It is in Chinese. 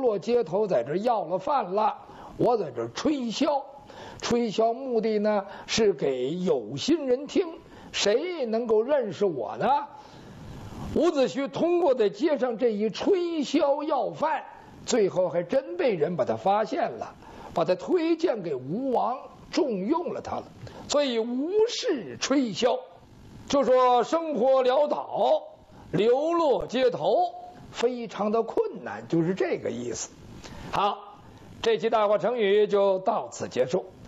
落街头，在这要了饭了，我在这吹箫。吹箫目的呢是给有心人听，谁能够认识我呢？伍子胥通过在街上这一吹箫要饭，最后还真被人把他发现了，把他推荐给吴王，重用了他了。所以吴氏吹箫，就说生活潦倒，流落街头，非常的困难，就是这个意思。好，这期大话成语就到此结束。